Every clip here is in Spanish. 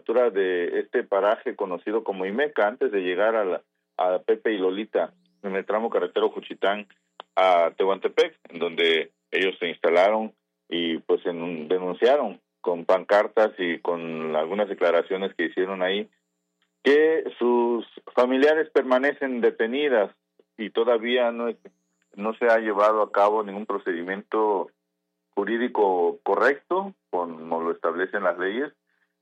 altura de este paraje conocido como Imeca, antes de llegar a Pepe y Lolita, en el tramo carretero Juchitán a Tehuantepec, en donde ellos se instalaron y pues denunciaron con pancartas y con algunas declaraciones que hicieron ahí que sus familiares permanecen detenidas y todavía no se ha llevado a cabo ningún procedimiento jurídico correcto, como lo establecen las leyes.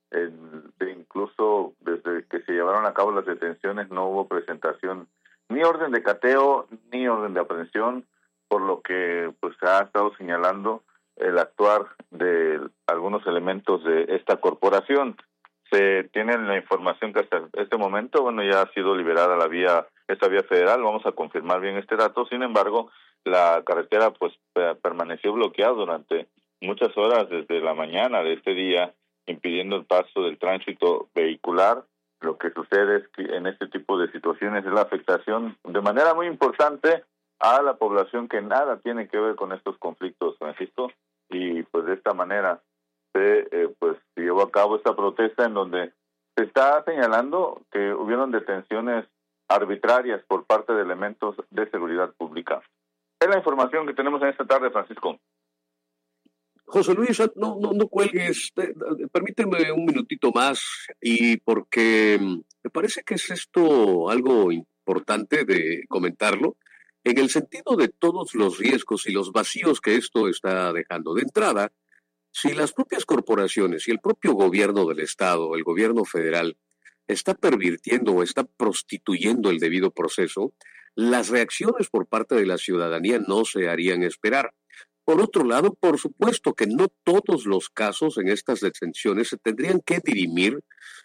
Incluso desde que se llevaron a cabo las detenciones no hubo presentación ni orden de cateo ni orden de aprehensión, por lo que pues se ha estado señalando el actuar de algunos elementos de esta corporación. Se tiene la información que hasta este momento, ya ha sido liberada esta vía federal, vamos a confirmar bien este dato. Sin embargo, la carretera pues permaneció bloqueada durante muchas horas desde la mañana de este día, impidiendo el paso del tránsito vehicular. Lo que sucede es que en este tipo de situaciones es la afectación de manera muy importante a la población que nada tiene que ver con estos conflictos, Francisco, y pues de esta manera se llevó a cabo esta protesta en donde se está señalando que hubieron detenciones arbitrarias por parte de elementos de seguridad pública. Es la información que tenemos en esta tarde, Francisco. José Luis, no cuelgues, permíteme un minutito más, y porque me parece que es esto algo importante de comentarlo, en el sentido de todos los riesgos y los vacíos que esto está dejando. De entrada, si las propias corporaciones y el propio gobierno del Estado, el gobierno federal, está pervirtiendo o está prostituyendo el debido proceso, las reacciones por parte de la ciudadanía no se harían esperar. Por otro lado, por supuesto que no todos los casos en estas detenciones se tendrían que dirimir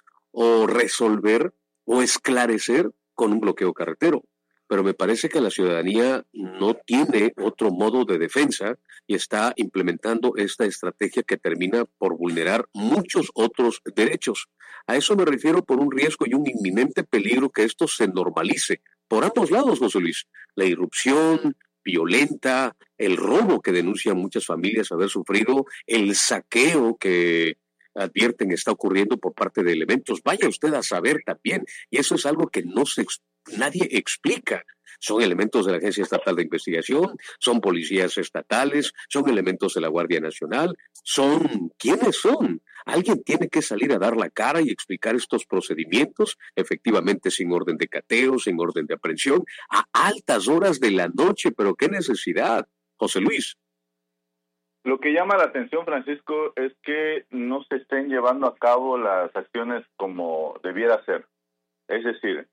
o resolver o esclarecer con un bloqueo carretero. Pero me parece que la ciudadanía no tiene otro modo de defensa y está implementando esta estrategia que termina por vulnerar muchos otros derechos. A eso me refiero por un riesgo y un inminente peligro que esto se normalice. Por ambos lados, José Luis, la irrupción violenta, el robo que denuncian muchas familias haber sufrido, el saqueo que advierten está ocurriendo por parte de elementos. Vaya usted a saber también, y eso es algo que nadie explica. Son elementos de la Agencia Estatal de Investigación, son policías estatales, son elementos de la Guardia Nacional, ¿quiénes son? Alguien tiene que salir a dar la cara y explicar estos procedimientos, efectivamente sin orden de cateo, sin orden de aprehensión, a altas horas de la noche, pero qué necesidad, José Luis. Lo que llama la atención, Francisco, es que no se estén llevando a cabo las acciones como debiera ser. Es decir,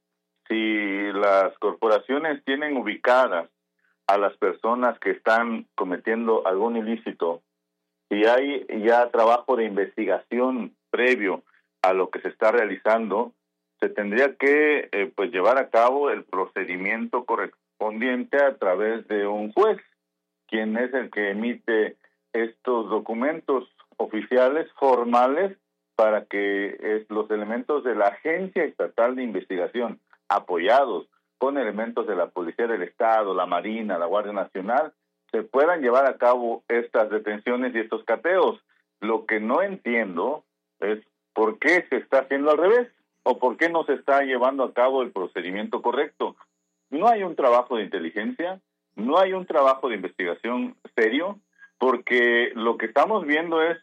si las corporaciones tienen ubicadas a las personas que están cometiendo algún ilícito, si hay ya trabajo de investigación previo a lo que se está realizando, se tendría que llevar a cabo el procedimiento correspondiente a través de un juez, quien es el que emite estos documentos oficiales, formales, para que los elementos de la Agencia Estatal de Investigación, apoyados con elementos de la Policía del Estado, la Marina, la Guardia Nacional, se puedan llevar a cabo estas detenciones y estos cateos. Lo que no entiendo es por qué se está haciendo al revés o por qué no se está llevando a cabo el procedimiento correcto. No hay un trabajo de inteligencia, no hay un trabajo de investigación serio, porque lo que estamos viendo es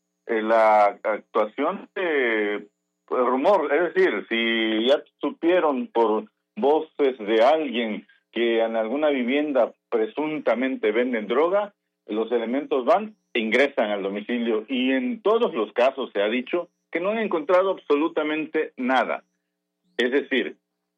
la actuación de rumor. Es decir, si ya supieron por voces de alguien que en alguna vivienda presuntamente venden droga, los elementos van e ingresan al domicilio, y en todos los casos se ha dicho que no han encontrado absolutamente nada. Es decir,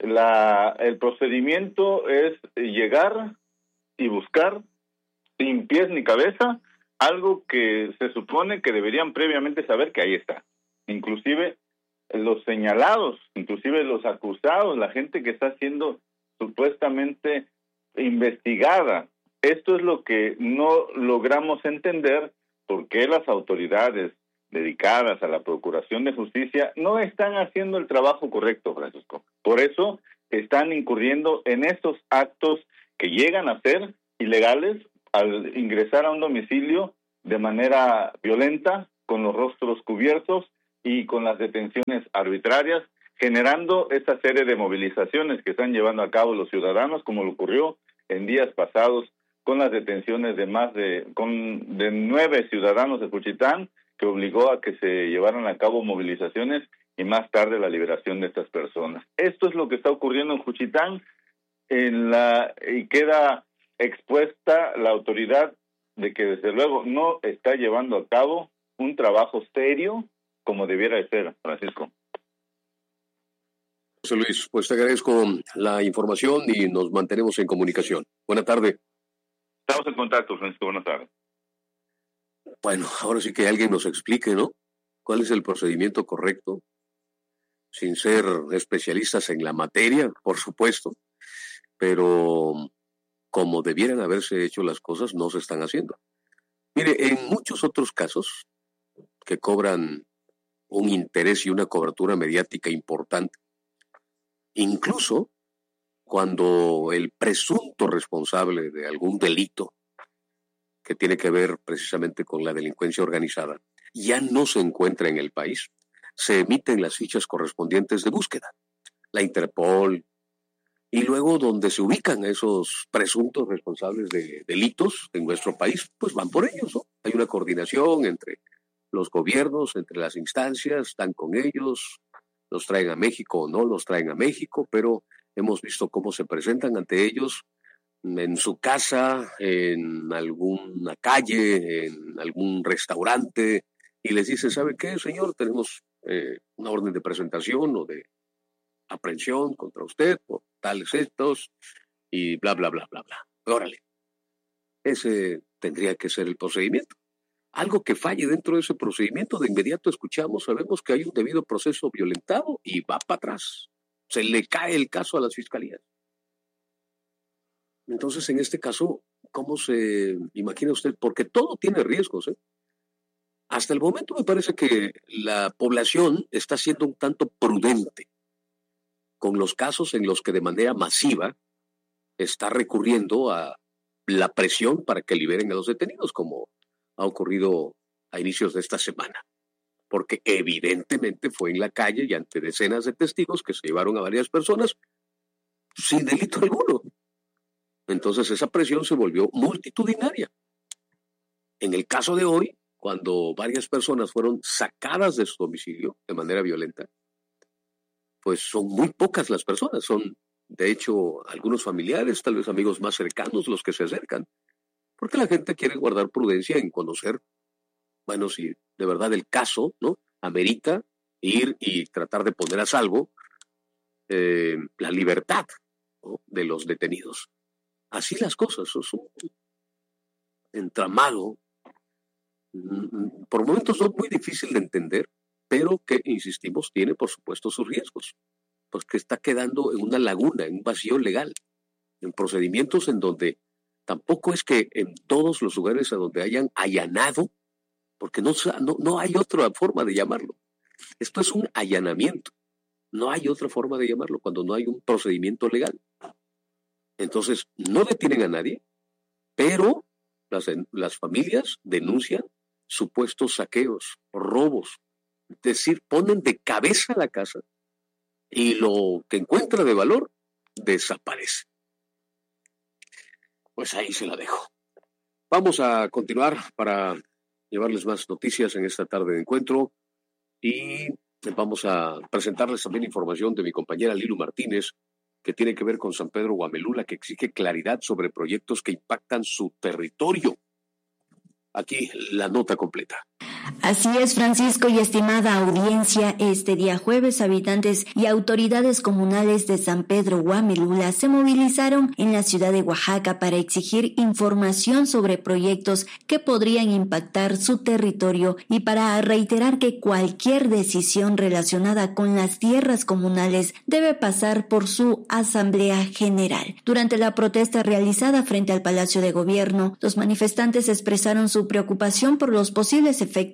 el procedimiento es llegar y buscar sin pies ni cabeza algo que se supone que deberían previamente saber que ahí está. Inclusive los señalados, inclusive los acusados, la gente que está siendo supuestamente investigada. Esto es lo que no logramos entender, por qué las autoridades dedicadas a la procuración de justicia no están haciendo el trabajo correcto, Francisco. Por eso están incurriendo en estos actos que llegan a ser ilegales al ingresar a un domicilio de manera violenta, con los rostros cubiertos y con las detenciones arbitrarias, generando esta serie de movilizaciones que están llevando a cabo los ciudadanos, como lo ocurrió en días pasados con las detenciones de de 9 ciudadanos de Juchitán, que obligó a que se llevaran a cabo movilizaciones y más tarde la liberación de estas personas. Esto es lo que está ocurriendo en Juchitán, y queda expuesta la autoridad de que desde luego no está llevando a cabo un trabajo serio como debiera de ser, Francisco. José Luis, pues te agradezco la información y nos mantenemos en comunicación. Buena tarde. Estamos en contacto, Francisco. Buenas tardes. Bueno, ahora sí que alguien nos explique, ¿no? ¿Cuál es el procedimiento correcto? Sin ser especialistas en la materia, por supuesto, pero como debieran haberse hecho las cosas, no se están haciendo. Mire, en muchos otros casos que cobran un interés y una cobertura mediática importante, incluso cuando el presunto responsable de algún delito que tiene que ver precisamente con la delincuencia organizada ya no se encuentra en el país, se emiten las fichas correspondientes de búsqueda, la Interpol, y luego donde se ubican esos presuntos responsables de delitos en nuestro país, pues van por ellos, ¿no? Hay una coordinación entre los gobiernos, entre las instancias, están con ellos, los traen a México o no los traen a México, pero hemos visto cómo se presentan ante ellos en su casa, en alguna calle, en algún restaurante, y les dicen, ¿sabe qué, señor? Tenemos una orden de presentación o de aprehensión contra usted por tales hechos y bla, bla, bla, bla, bla. Órale. Ese tendría que ser el procedimiento. Algo que falle dentro de ese procedimiento, de inmediato escuchamos, sabemos que hay un debido proceso violentado y va para atrás. Se le cae el caso a las fiscalías. Entonces, en este caso, ¿cómo se imagina usted? Porque todo tiene riesgos, ¿eh? Hasta el momento me parece que la población está siendo un tanto prudente con los casos en los que de manera masiva está recurriendo a la presión para que liberen a los detenidos, como ha ocurrido a inicios de esta semana. Porque evidentemente fue en la calle y ante decenas de testigos que se llevaron a varias personas sin delito alguno. Entonces esa presión se volvió multitudinaria. En el caso de hoy, cuando varias personas fueron sacadas de su domicilio de manera violenta, pues son muy pocas las personas, son de hecho algunos familiares, tal vez amigos más cercanos los que se acercan, porque la gente quiere guardar prudencia en conocer, bueno, si de verdad el caso, ¿no?, amerita ir y tratar de poner a salvo la libertad, ¿no?, de los detenidos. Así las cosas, es un entramado, por momentos son muy difícil de entender, pero que, insistimos, tiene por supuesto sus riesgos, pues que está quedando en una laguna, en un vacío legal, en procedimientos en donde tampoco es que en todos los lugares a donde hayan allanado, porque no hay otra forma de llamarlo. Esto es un allanamiento, no hay otra forma de llamarlo cuando no hay un procedimiento legal. Entonces, no detienen a nadie, pero las familias denuncian supuestos saqueos, robos, es decir, ponen de cabeza la casa y lo que encuentra de valor desaparece. Pues ahí se la dejo. Vamos a continuar para llevarles más noticias en esta tarde de encuentro y vamos a presentarles también información de mi compañera Lilu Martínez, que tiene que ver con San Pedro Guamelula, que exige claridad sobre proyectos que impactan su territorio. Aquí la nota completa. Así es, Francisco, y estimada audiencia, este día jueves habitantes y autoridades comunales de San Pedro Guamelula se movilizaron en la ciudad de Oaxaca para exigir información sobre proyectos que podrían impactar su territorio y para reiterar que cualquier decisión relacionada con las tierras comunales debe pasar por su Asamblea General. Durante la protesta realizada frente al Palacio de Gobierno, los manifestantes expresaron su preocupación por los posibles efectos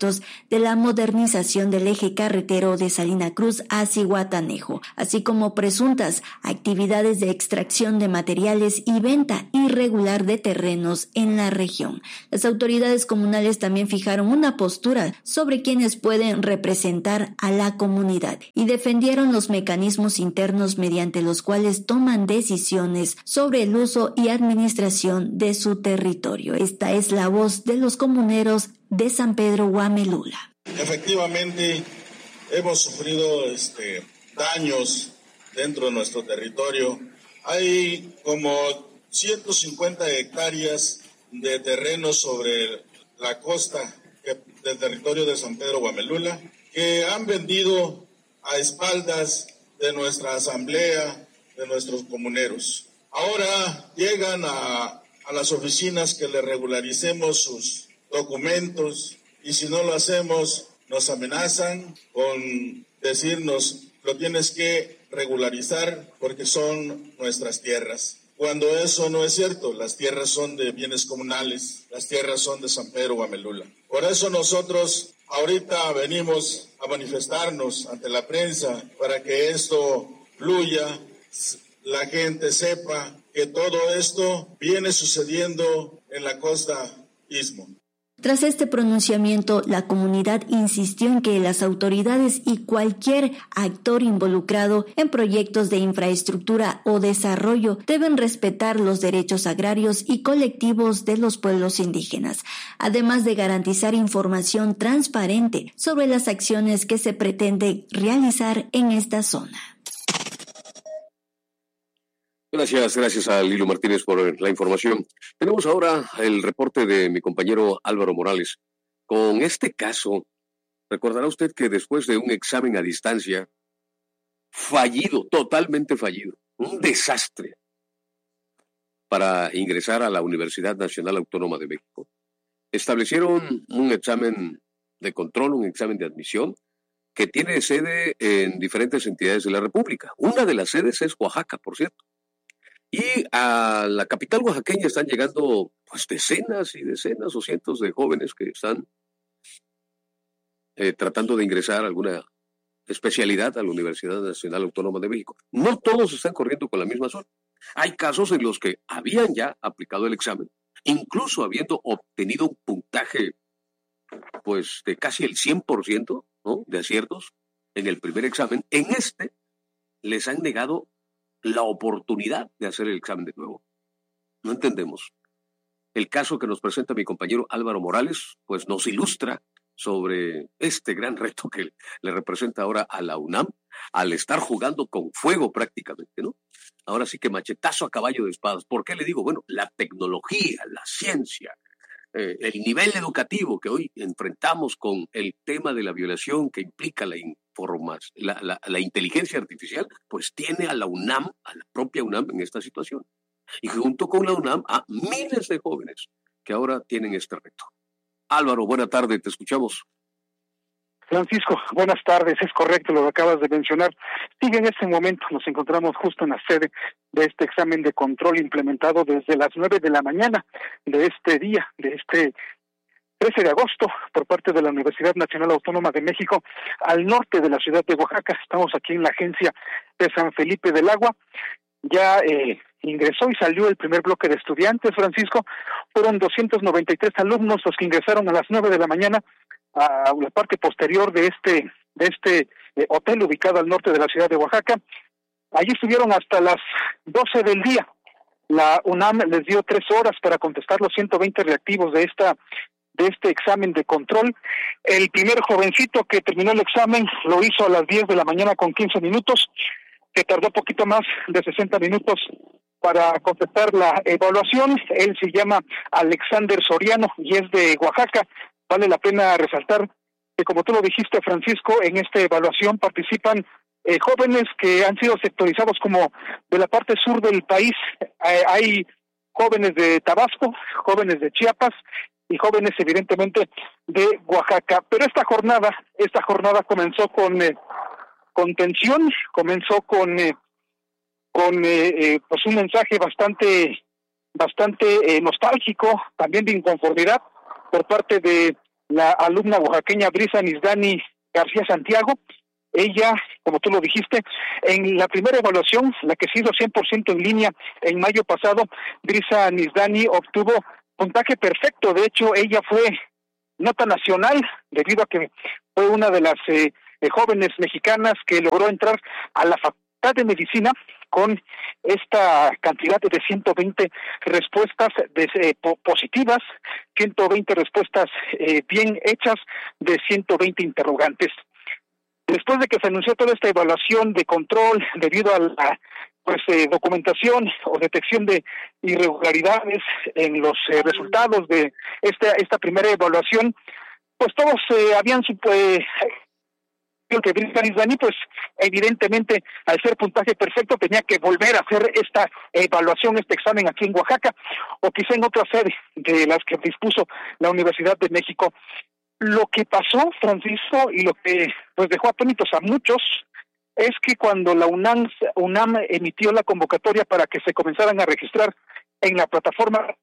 proyectos de la modernización del eje carretero de Salina Cruz a Zihuatanejo, así como presuntas actividades de extracción de materiales y venta irregular de terrenos en la región. Las autoridades comunales también fijaron una postura sobre quienes pueden representar a la comunidad y defendieron los mecanismos internos mediante los cuales toman decisiones sobre el uso y administración de su territorio. Esta es la voz de los comuneros de San Pedro Guamelula. Efectivamente, hemos sufrido daños dentro de nuestro territorio. Hay como 150 hectáreas de terreno sobre la costa del territorio de San Pedro Guamelula que han vendido a espaldas de nuestra asamblea, de nuestros comuneros. Ahora llegan a las oficinas que le regularicemos sus documentos y si no lo hacemos nos amenazan con decirnos lo tienes que regularizar porque son nuestras tierras. Cuando eso no es cierto, las tierras son de bienes comunales, las tierras son de San Pedro Guamelula. Por eso nosotros ahorita venimos a manifestarnos ante la prensa para que esto fluya, la gente sepa que todo esto viene sucediendo en la costa Istmo. Tras este pronunciamiento, la comunidad insistió en que las autoridades y cualquier actor involucrado en proyectos de infraestructura o desarrollo deben respetar los derechos agrarios y colectivos de los pueblos indígenas, además de garantizar información transparente sobre las acciones que se pretende realizar en esta zona. Gracias a Lilo Martínez por la información. Tenemos ahora el reporte de mi compañero Álvaro Morales. Con este caso, recordará usted que después de un examen a distancia, fallido, totalmente fallido, un desastre para ingresar a la Universidad Nacional Autónoma de México, establecieron un examen de control, un examen de admisión, que tiene sede en diferentes entidades de la República. Una de las sedes es Oaxaca, por cierto. Y a la capital oaxaqueña están llegando pues decenas y decenas o cientos de jóvenes que están tratando de ingresar a alguna especialidad a la Universidad Nacional Autónoma de México. No todos están corriendo con la misma suerte. Hay casos en los que habían ya aplicado el examen, incluso habiendo obtenido un puntaje pues de casi el 100%, ¿no?, de aciertos en el primer examen. En este les han negado la oportunidad de hacer el examen de nuevo. No entendemos. El caso que nos presenta mi compañero Álvaro Morales, pues nos ilustra sobre este gran reto que le representa ahora a la UNAM, al estar jugando con fuego prácticamente, ¿no? Ahora sí que machetazo a caballo de espadas. ¿Por qué le digo? Bueno, la tecnología, la ciencia, el nivel educativo que hoy enfrentamos con el tema de la violación que implica la inteligencia artificial, pues tiene a la UNAM, a la propia UNAM en esta situación. Y junto con la UNAM a miles de jóvenes que ahora tienen este reto. Álvaro, buena tarde, te escuchamos. Francisco, buenas tardes, es correcto lo que acabas de mencionar. Sí, en este momento nos encontramos justo en la sede de este examen de control implementado desde las 9 de la mañana de este día, de este 13 de agosto, por parte de la Universidad Nacional Autónoma de México, al norte de la ciudad de Oaxaca. Estamos aquí en la agencia de San Felipe del Agua. Ya ingresó y salió el primer bloque de estudiantes, Francisco. Fueron 293 alumnos los que ingresaron a las 9 de la mañana a la parte posterior de este hotel ubicado al norte de la ciudad de Oaxaca. Allí estuvieron hasta las 12 del día. La UNAM les dio 3 horas para contestar los 120 reactivos de este examen de control. El primer jovencito que terminó el examen lo hizo a las 10 de la mañana con 15 minutos, que tardó poquito más de 60 minutos para contestar la evaluación. Él se llama Alexander Soriano y es de Oaxaca. Vale la pena resaltar que, como tú lo dijiste, Francisco, en esta evaluación participan jóvenes que han sido sectorizados como de la parte sur del país. Hay jóvenes de Tabasco, jóvenes de Chiapas y jóvenes evidentemente de Oaxaca. Pero esta jornada comenzó con tensión, comenzó con pues un mensaje bastante nostálgico, también de inconformidad por parte de la alumna oaxaqueña Brisa Nisdani García Santiago. Ella, como tú lo dijiste, en la primera evaluación, la que se hizo 100% en línea en mayo pasado, Brisa Nisdani obtuvo puntaje perfecto. De hecho, ella fue nota nacional debido a que fue una de las jóvenes mexicanas que logró entrar a la Facultad de Medicina con esta cantidad de 120 respuestas positivas, 120 respuestas bien hechas de 120 interrogantes. Después de que se anunció toda esta evaluación de control debido a la documentación o detección de irregularidades en los resultados de esta primera evaluación, pues todos habían que Brisa Nisdani, pues evidentemente al ser puntaje perfecto tenía que volver a hacer esta evaluación, este examen aquí en Oaxaca o quizá en otra sede de las que dispuso la Universidad de México. Lo que pasó, Francisco, y lo que pues dejó atónitos a muchos, es que cuando la UNAM emitió la convocatoria para que se comenzaran a registrar en la plataforma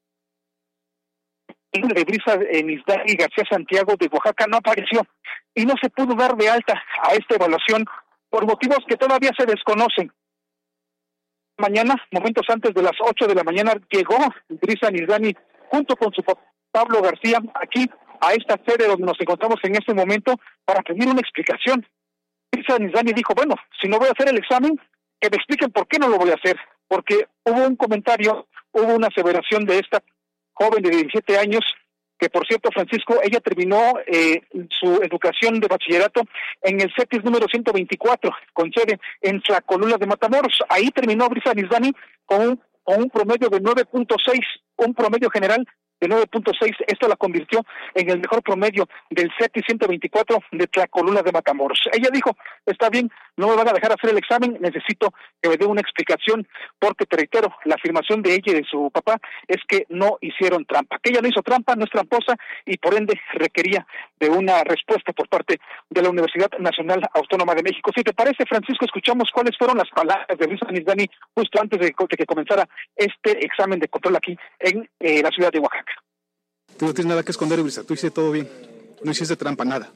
de Brisa Nisdani García Santiago de Oaxaca, no apareció y no se pudo dar de alta a esta evaluación por motivos que todavía se desconocen. Mañana, momentos antes de las 8 de la mañana, llegó Brisa Nisdani junto con su papá Pablo García aquí a esta sede donde nos encontramos en este momento para pedir una explicación. Brisa Nisdani dijo, bueno, si no voy a hacer el examen, que me expliquen por qué no lo voy a hacer, porque hubo un comentario, hubo una aseveración de esta joven de 17 años, que por cierto, Francisco, ella terminó su educación de bachillerato en el CETIS número 124, con sede en Tlacolula de Matamoros. Ahí terminó Brisa Nisdani con un promedio de 9.6, un promedio general de 9.6, esto la convirtió en el mejor promedio del CETIS 124 de Tlacolula de Matamoros. Ella dijo, está bien, no me van a dejar hacer el examen, necesito que me dé una explicación, porque te reitero, la afirmación de ella y de su papá es que no hicieron trampa, que ella no hizo trampa, no es tramposa, y por ende requería de una respuesta por parte de la Universidad Nacional Autónoma de México. Si te parece, Francisco, escuchamos cuáles fueron las palabras de Brisa Nisdani justo antes de que comenzara este examen de control aquí en la ciudad de Oaxaca. Tú no tienes nada que esconder, Brisa. Tú hiciste todo bien. No hiciste trampa, nada.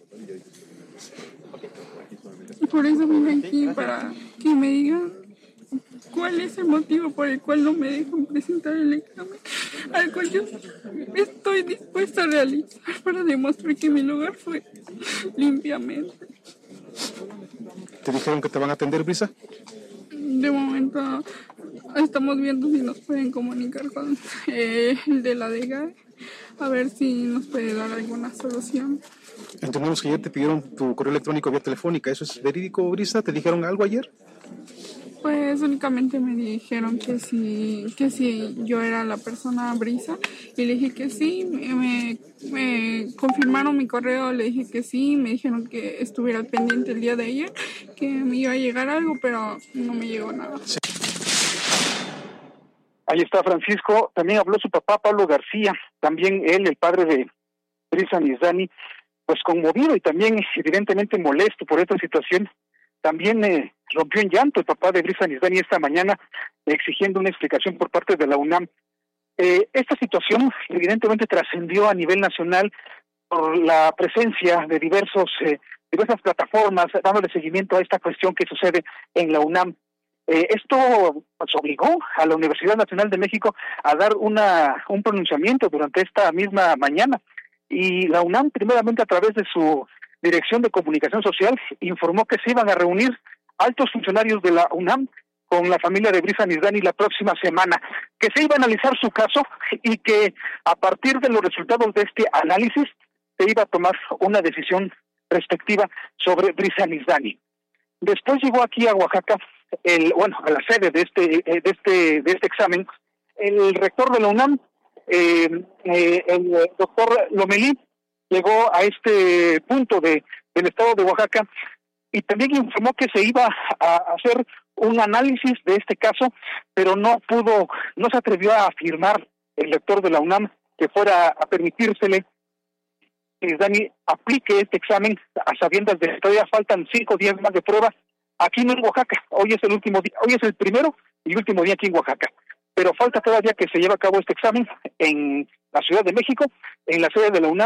Por eso vine aquí, para que me digan cuál es el motivo por el cual no me dejan presentar el examen, al cual yo estoy dispuesta a realizar para demostrar que mi lugar fue limpiamente. ¿Te dijeron que te van a atender, Brisa? De momento estamos viendo si nos pueden comunicar con el de la DGAE, a ver si nos puede dar alguna solución. Entendemos que ayer te pidieron tu correo electrónico vía telefónica. ¿Eso es verídico, Brisa? ¿Te dijeron algo ayer? Pues únicamente me dijeron que si yo era la persona Brisa, y le dije que sí, me confirmaron mi correo, le dije que sí, me dijeron que estuviera al pendiente el día de ayer, que me iba a llegar algo, pero no me llegó nada. Sí. Ahí está, Francisco. También habló su papá, Pablo García, también él, el padre de Brisa Nisdani, pues conmovido y también evidentemente molesto por esta situación. También rompió en llanto el papá de Brisa Nisdani esta mañana, exigiendo una explicación por parte de la UNAM. Esta situación evidentemente trascendió a nivel nacional por la presencia de diversas plataformas dándole seguimiento a esta cuestión que sucede en la UNAM. Esto pues, obligó a la Universidad Nacional de México a dar un pronunciamiento durante esta misma mañana, y la UNAM, primeramente a través de su Dirección de Comunicación Social, informó que se iban a reunir altos funcionarios de la UNAM con la familia de Brisa Nisdani la próxima semana, que se iba a analizar su caso y que a partir de los resultados de este análisis se iba a tomar una decisión respectiva sobre Brisa Nisdani. Después llegó aquí a Oaxaca, a la sede de este examen, el rector de la UNAM, el doctor Lomelí, llegó a este punto del estado de Oaxaca y también informó que se iba a hacer un análisis de este caso, pero no se atrevió a afirmar el rector de la UNAM que fuera a permitírsele que Nisdani aplique este examen a sabiendas de que todavía faltan 5 días más de prueba aquí en Oaxaca. Hoy es el último día, hoy es el primero y último día aquí en Oaxaca, pero falta todavía que se lleve a cabo este examen en la Ciudad de México, en la sede de la UNAM,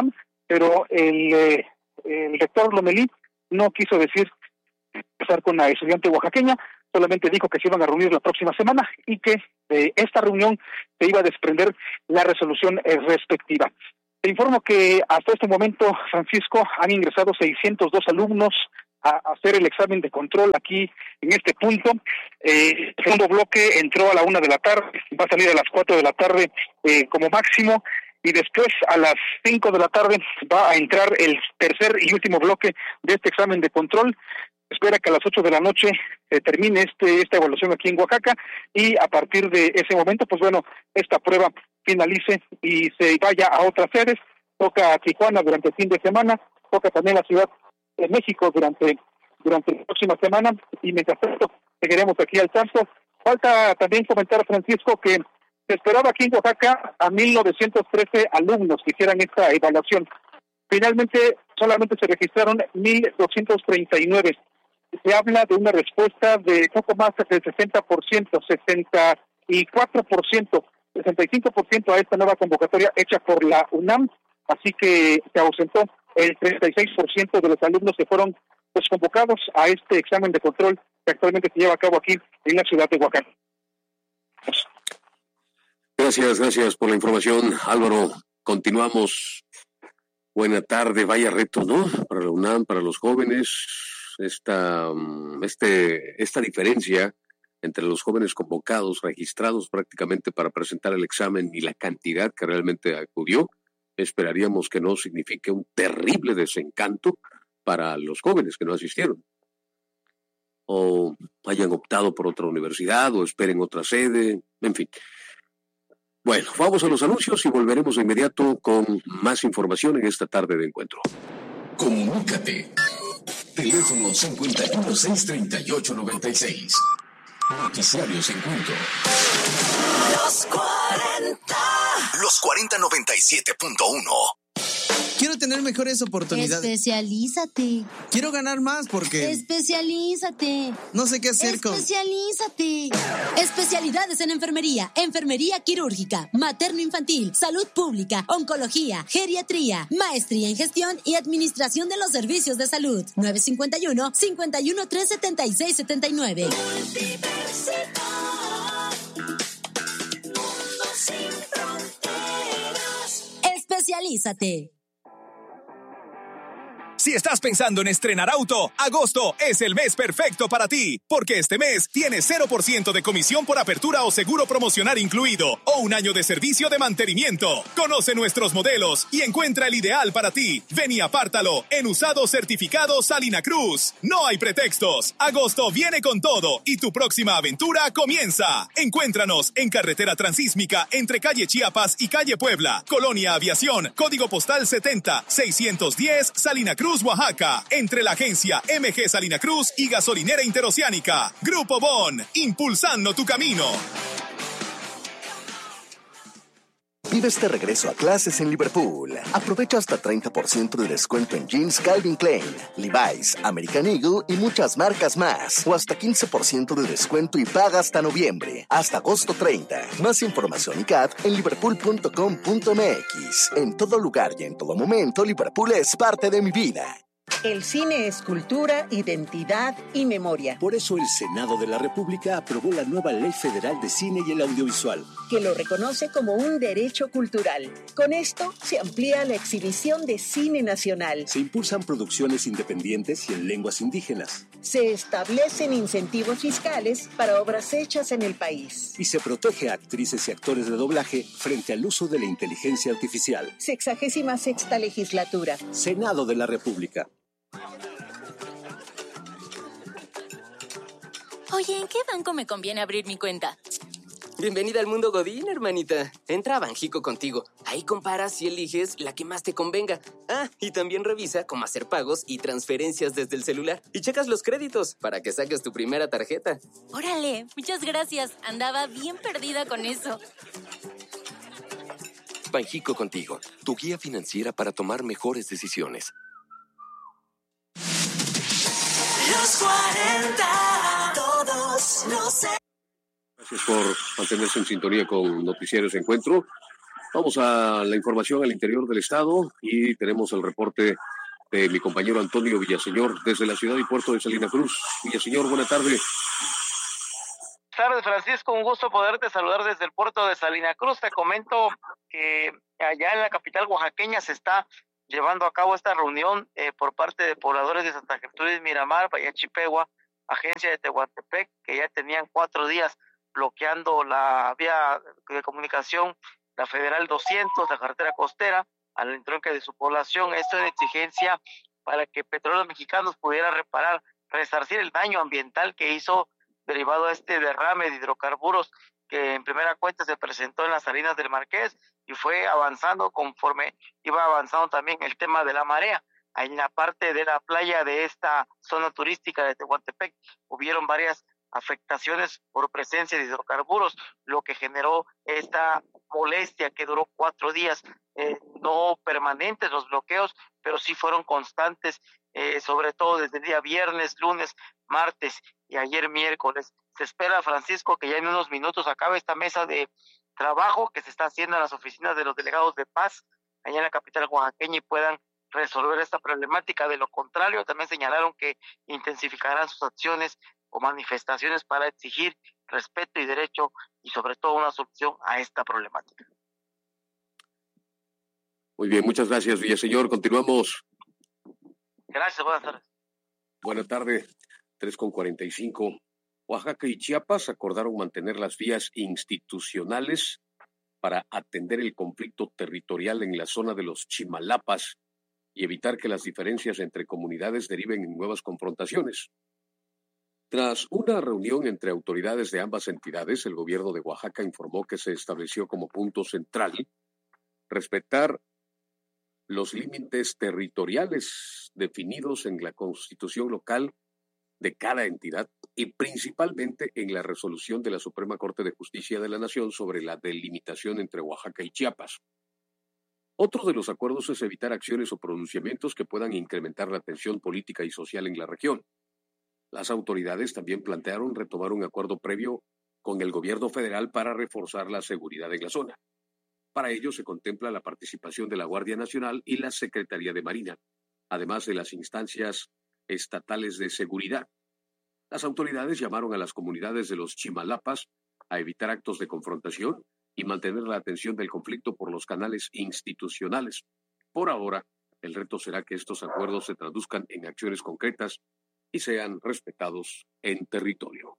pero el rector Lomelí no quiso empezar con la estudiante oaxaqueña, solamente dijo que se iban a reunir la próxima semana y que de esta reunión se iba a desprender la resolución respectiva. Te informo que hasta este momento, Francisco, han ingresado 602 alumnos a hacer el examen de control aquí en este punto. El segundo bloque entró a la 1 de la tarde, va a salir a las 4 de la tarde como máximo, y después a las 5 de la tarde va a entrar el tercer y último bloque de este examen de control. Espera que a las 8 de la noche termine esta evaluación aquí en Oaxaca, y a partir de ese momento, pues bueno, esta prueba finalice y se vaya a otras sedes. Toca a Tijuana durante el fin de semana, toca también la Ciudad de México durante la próxima semana, y mientras tanto seguiremos aquí al tanto. Falta también comentar, Francisco, que se esperaba aquí en Oaxaca a 1,913 alumnos que hicieran esta evaluación. Finalmente solamente se registraron 1,239. Se habla de una respuesta de poco más del 60%, 64%, 65% a esta nueva convocatoria hecha por la UNAM, así que se ausentó el 36% de los alumnos que fueron convocados a este examen de control que actualmente se lleva a cabo aquí en la ciudad de Oaxaca. Gracias por la información, Álvaro. Continuamos. Buena tarde, vaya reto, ¿no? Para la UNAM, para los jóvenes. Esta diferencia entre los jóvenes convocados, registrados prácticamente para presentar el examen, y la cantidad que realmente acudió, esperaríamos que no signifique un terrible desencanto para los jóvenes que no asistieron, o hayan optado por otra universidad, o esperen otra sede, en fin. Bueno, vamos a los anuncios y volveremos de inmediato con más información en esta tarde de encuentro. Comunícate. Teléfono 51-638-96. Noticiarios Encuentro. Los 40. Los 4097.1. Quiero tener mejores oportunidades. Especialízate. Quiero ganar más porque... Especialízate. No sé qué hacer con... Especialízate. Especialidades en enfermería, enfermería quirúrgica, materno-infantil, salud pública, oncología, geriatría, maestría en gestión y administración de los servicios de salud. 951-513-7679. Mundo sin fronteras. Especialízate. Si estás pensando en estrenar auto, agosto es el mes perfecto para ti, porque este mes tienes 0% de comisión por apertura o seguro promocional incluido, o un año de servicio de mantenimiento. Conoce nuestros modelos y encuentra el ideal para ti. Ven y apártalo en Usado Certificado Salina Cruz. No hay pretextos. Agosto viene con todo y tu próxima aventura comienza. Encuéntranos en Carretera Transísmica entre calle Chiapas y calle Puebla, Colonia Aviación, código postal 70610, Salina Cruz, Oaxaca, entre la agencia MG Salina Cruz y Gasolinera Interoceánica. Grupo Bon, impulsando tu camino. Vive este regreso a clases en Liverpool. Aprovecha hasta 30% de descuento en jeans Calvin Klein, Levi's, American Eagle y muchas marcas más. O hasta 15% de descuento y paga hasta noviembre. Hasta agosto 30. Más información y CAT en liverpool.com.mx. En todo lugar y en todo momento, Liverpool es parte de mi vida. El cine es cultura, identidad y memoria. Por eso el Senado de la República aprobó la nueva Ley Federal de Cine y el Audiovisual, que lo reconoce como un derecho cultural. Con esto se amplía la exhibición de cine nacional. Se impulsan producciones independientes y en lenguas indígenas. Se establecen incentivos fiscales para obras hechas en el país. Y se protege a actrices y actores de doblaje frente al uso de la inteligencia artificial. 66ª legislatura. Senado de la República. Oye, ¿en qué banco me conviene abrir mi cuenta? Bienvenida al mundo Godín, hermanita. Entra a Banjico contigo. Ahí comparas y eliges la que más te convenga. Ah, y también revisa cómo hacer pagos y transferencias desde el celular. Y checas los créditos para que saques tu primera tarjeta. Órale, muchas gracias. Andaba bien perdida con eso. Banjico contigo, tu guía financiera para tomar mejores decisiones. Los 40, todos los... Gracias por mantenerse en sintonía con Noticieros Encuentro. Vamos a la información al interior del estado y tenemos el reporte de mi compañero Antonio Villaseñor desde la ciudad y puerto de Salina Cruz. Villaseñor, buena tarde. Buenas tardes, Francisco, un gusto poderte saludar desde el puerto de Salina Cruz. Te comento que allá en la capital oaxaqueña se está llevando a cabo esta reunión por parte de pobladores de Santa Gertrudis, Miramar, Bahía Chipegua, agencia de Tehuantepec, que ya tenían 4 días bloqueando la vía de comunicación, la Federal 200, la carretera costera, al entronque de su población. Esto en exigencia para que Petróleos Mexicanos pudiera resarcir el daño ambiental que hizo derivado a este derrame de hidrocarburos que en primera cuenta se presentó en las Salinas del Marqués y fue avanzando conforme iba avanzando también el tema de la marea. En la parte de la playa de esta zona turística de Tehuantepec hubieron varias afectaciones por presencia de hidrocarburos, lo que generó esta molestia que duró 4 días, no permanentes los bloqueos, pero sí fueron constantes, sobre todo desde el día viernes, lunes, martes y ayer miércoles. Se espera, Francisco, que ya en unos minutos acabe esta mesa de trabajo que se está haciendo en las oficinas de los delegados de paz allá en la capital oaxaqueña y puedan resolver esta problemática. De lo contrario, también señalaron que intensificarán sus acciones o manifestaciones para exigir respeto y derecho y sobre todo una solución a esta problemática. Muy bien, muchas gracias, Villaseñor. Continuamos. Gracias, buenas tardes. Buenas tardes, 3:45. Oaxaca y Chiapas acordaron mantener las vías institucionales para atender el conflicto territorial en la zona de los Chimalapas y evitar que las diferencias entre comunidades deriven en nuevas confrontaciones. Tras una reunión entre autoridades de ambas entidades, el gobierno de Oaxaca informó que se estableció como punto central respetar los límites territoriales definidos en la Constitución local de cada entidad y principalmente en la resolución de la Suprema Corte de Justicia de la Nación sobre la delimitación entre Oaxaca y Chiapas. Otro de los acuerdos es evitar acciones o pronunciamientos que puedan incrementar la tensión política y social en la región. Las autoridades también plantearon retomar un acuerdo previo con el gobierno federal para reforzar la seguridad en la zona. Para ello se contempla la participación de la Guardia Nacional y la Secretaría de Marina, además de las instancias estatales de seguridad. Las autoridades llamaron a las comunidades de los Chimalapas a evitar actos de confrontación y mantener la atención del conflicto por los canales institucionales. Por ahora, el reto será que estos acuerdos se traduzcan en acciones concretas y sean respetados en territorio.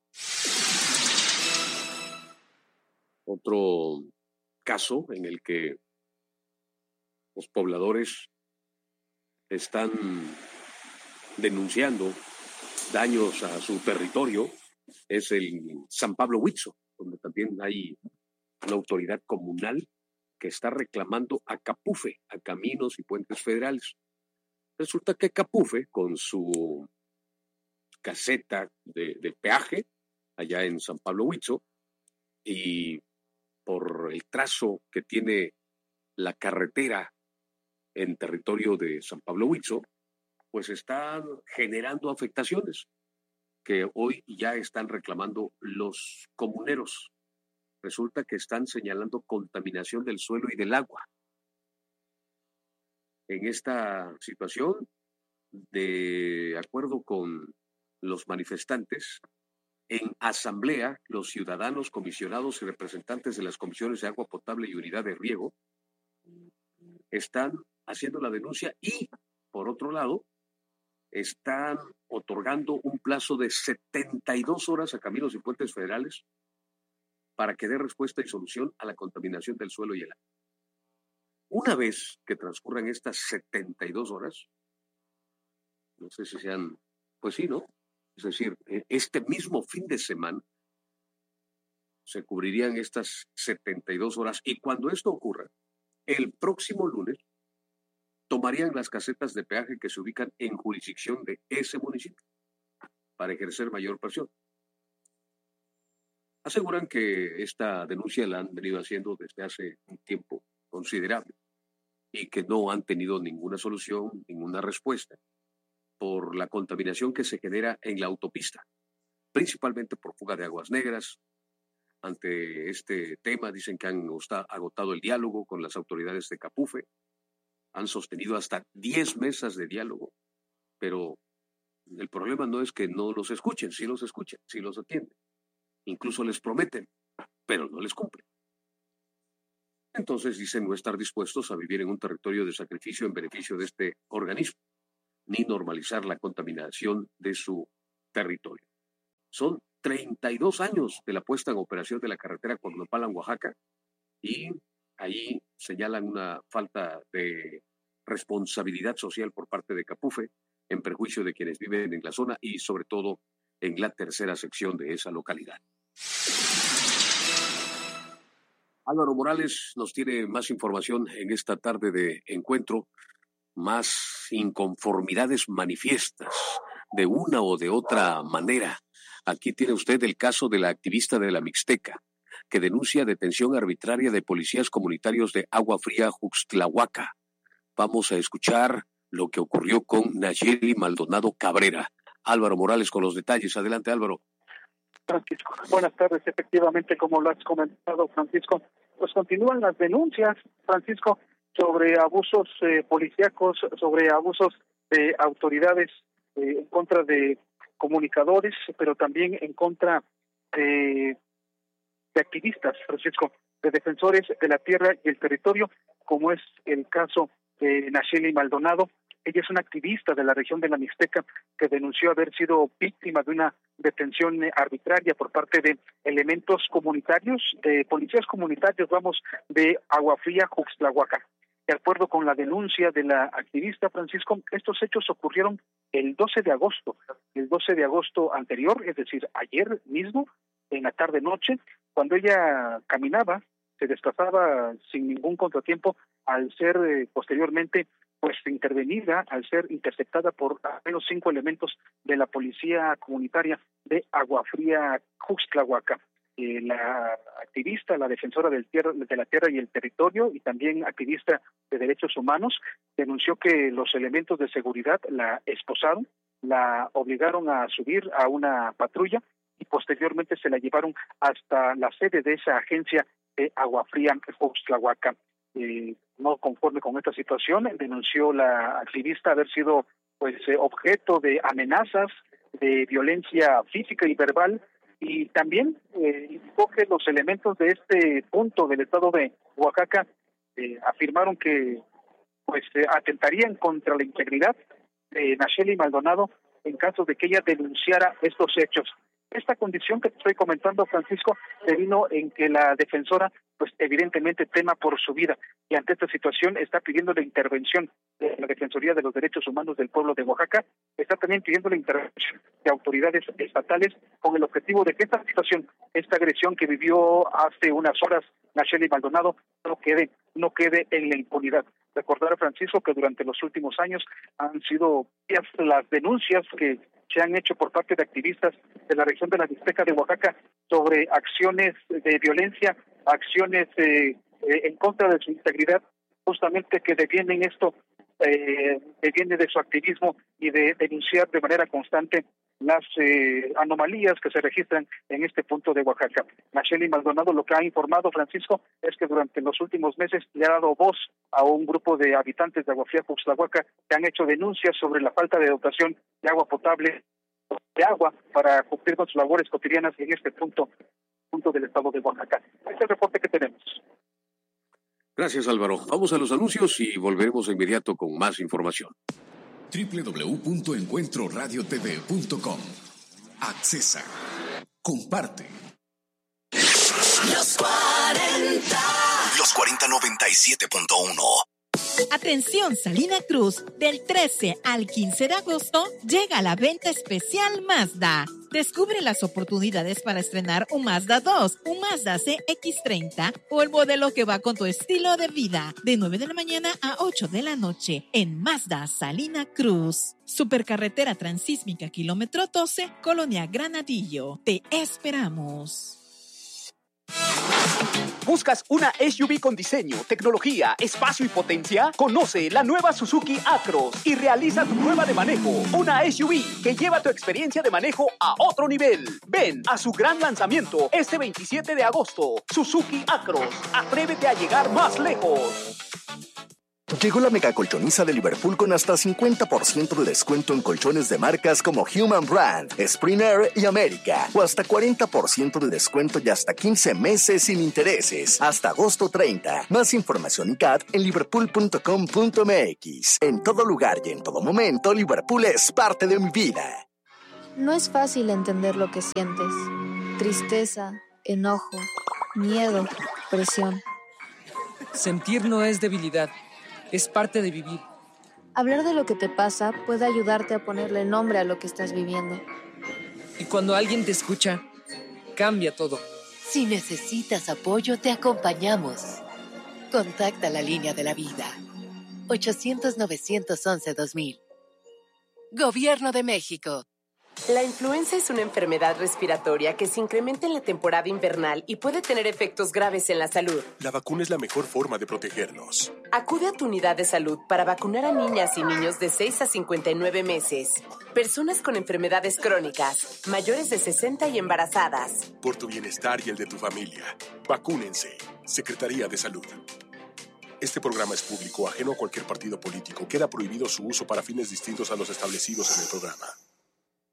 Otro caso en el que los pobladores están denunciando daños a su territorio es el San Pablo Huizo, donde también hay una autoridad comunal que está reclamando a Capufe, a Caminos y Puentes Federales. Resulta que Capufe, con su caseta de peaje allá en San Pablo Huizo, y por el trazo que tiene la carretera en territorio de San Pablo Huizo, pues están generando afectaciones que hoy ya están reclamando los comuneros. Resulta que están señalando contaminación del suelo y del agua. En esta situación, de acuerdo con los manifestantes, en asamblea, los ciudadanos, comisionados y representantes de las comisiones de agua potable y unidad de riego están haciendo la denuncia y, por otro lado, están otorgando un plazo de 72 horas a Caminos y Puentes Federales para que dé respuesta y solución a la contaminación del suelo y el agua. Una vez que transcurran estas 72 horas, no sé si sean, pues sí, ¿no? Es decir, este mismo fin de semana se cubrirían estas 72 horas y cuando esto ocurra, el próximo lunes tomarían las casetas de peaje que se ubican en jurisdicción de ese municipio para ejercer mayor presión. Aseguran que esta denuncia la han venido haciendo desde hace un tiempo considerable y que no han tenido ninguna solución, ninguna respuesta por la contaminación que se genera en la autopista, principalmente por fuga de aguas negras, ante este tema. Dicen que han agotado el diálogo con las autoridades de Capufe. Han sostenido hasta 10 mesas de diálogo, pero el problema no es que no los escuchen, sí los escuchan, sí los atienden. Incluso les prometen, pero no les cumplen. Entonces dicen no estar dispuestos a vivir en un territorio de sacrificio en beneficio de este organismo, ni normalizar la contaminación de su territorio. Son 32 años de la puesta en operación de la carretera Cuauhnapalan, Oaxaca, y ahí señalan una falta de responsabilidad social por parte de Capufe, en perjuicio de quienes viven en la zona y sobre todo en la tercera sección de esa localidad. Álvaro Morales nos tiene más información en esta tarde de encuentro, más inconformidades manifiestas de una o de otra manera. Aquí tiene usted el caso de la activista de la Mixteca, que denuncia detención arbitraria de policías comunitarios de Agua Fría, Juxtlahuaca. Vamos a escuchar lo que ocurrió con Nayeli Maldonado Cabrera. Álvaro Morales con los detalles. Adelante, Álvaro. Francisco, buenas tardes. Efectivamente, como lo has comentado, Francisco, pues continúan las denuncias, Francisco, sobre abusos policíacos, sobre abusos de autoridades en contra de comunicadores, pero también en contra de activistas, Francisco, de defensores de la tierra y el territorio, como es el caso de Nayeli Maldonado. Ella es una activista de la región de la Mixteca que denunció haber sido víctima de una detención arbitraria por parte de elementos comunitarios, de policías comunitarios, de Agua Fría, Juxtlahuaca. De acuerdo con la denuncia de la activista, Francisco, estos hechos ocurrieron el 12 de agosto anterior, es decir, ayer mismo, en la tarde-noche, cuando ella caminaba, se desplazaba sin ningún contratiempo, al ser posteriormente intervenida, al ser interceptada por al menos 5 elementos de la policía comunitaria de Agua Fría, Juxtlahuaca. La activista, la defensora de la tierra y el territorio, y también activista de derechos humanos, denunció que los elementos de seguridad la esposaron, la obligaron a subir a una patrulla y posteriormente se la llevaron hasta la sede de esa agencia de Agua Fría, Juxtlahuaca. No conforme con esta situación, denunció la activista haber sido objeto de amenazas, de violencia física y verbal, y también indicó que los elementos de este punto del estado de Oaxaca afirmaron que atentarían contra la integridad de Nayeli Maldonado en caso de que ella denunciara estos hechos. Esta condición que te estoy comentando, Francisco, se vino en que la defensora, evidentemente tema por su vida, y ante esta situación está pidiendo la intervención de la Defensoría de los Derechos Humanos del pueblo de Oaxaca, está también pidiendo la intervención de autoridades estatales con el objetivo de que esta situación, esta agresión que vivió hace unas horas Nayeli Maldonado, no quede en la impunidad. Recordar, Francisco, que durante los últimos años han sido las denuncias que se han hecho por parte de activistas de la región de la Mixteca de Oaxaca sobre acciones de violencia, acciones en contra de su integridad, justamente que deviene de su activismo y de denunciar de manera constante las anomalías que se registran en este punto de Oaxaca. Nayeli Maldonado lo que ha informado, Francisco, es que durante los últimos meses le ha dado voz a un grupo de habitantes de Agua Fría, Juxtlahuaca, que han hecho denuncias sobre la falta de dotación de agua potable, de agua, para cumplir con sus labores cotidianas en este punto del estado de Oaxaca. Este es el reporte que tenemos. Gracias, Álvaro. Vamos a los anuncios y volveremos de inmediato con más información. www.encuentroradiotv.com. Accesa. Comparte. Los 40. Los 4097.1. Atención Salina Cruz, del 13 al 15 de agosto llega la venta especial Mazda. Descubre las oportunidades para estrenar un Mazda 2, un Mazda CX-30 o el modelo que va con tu estilo de vida, de 9 de la mañana a 8 de la noche en Mazda Salina Cruz. Supercarretera Transísmica kilómetro 12, Colonia Granadillo. Te esperamos. ¿Buscas una SUV con diseño, tecnología, espacio y potencia? Conoce la nueva Suzuki Acros y realiza tu prueba de manejo. Una SUV que lleva tu experiencia de manejo a otro nivel. Ven a su gran lanzamiento este 27 de agosto. Suzuki Acros. Atrévete a llegar más lejos. Llegó la mega colchoniza de Liverpool con hasta 50% de descuento en colchones de marcas como Human Brand, Spring Air y América. O hasta 40% de descuento y hasta 15 meses sin intereses. Hasta agosto 30. Más información y CAT en liverpool.com.mx. En todo lugar y en todo momento, Liverpool es parte de mi vida. No es fácil entender lo que sientes. Tristeza, enojo, miedo, presión. Sentir no es debilidad. Es parte de vivir. Hablar de lo que te pasa puede ayudarte a ponerle nombre a lo que estás viviendo. Y cuando alguien te escucha, cambia todo. Si necesitas apoyo, te acompañamos. Contacta la línea de la vida. 800-911-2000. Gobierno de México. La influenza es una enfermedad respiratoria que se incrementa en la temporada invernal y puede tener efectos graves en la salud. La vacuna es la mejor forma de protegernos. Acude a tu unidad de salud para vacunar a niñas y niños de 6 a 59 meses, personas con enfermedades crónicas, mayores de 60 y embarazadas. Por tu bienestar y el de tu familia, vacúnense. Secretaría de Salud. Este programa es público, ajeno a cualquier partido político. Queda prohibido su uso para fines distintos a los establecidos en el programa.